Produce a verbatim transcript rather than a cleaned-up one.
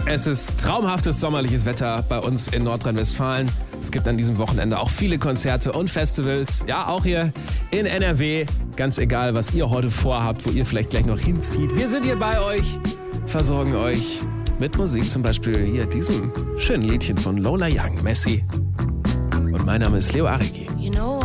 Es ist traumhaftes sommerliches Wetter bei uns in Nordrhein-Westfalen. Es gibt an diesem Wochenende auch viele Konzerte und Festivals. Ja, auch hier in N R W. Ganz egal, was ihr heute vorhabt, wo ihr vielleicht gleich noch hinzieht. Wir sind hier bei euch, versorgen euch mit Musik. Zum Beispiel hier diesem schönen Liedchen von Lola Young, Messi. Und mein Name ist Leo Arigi. You know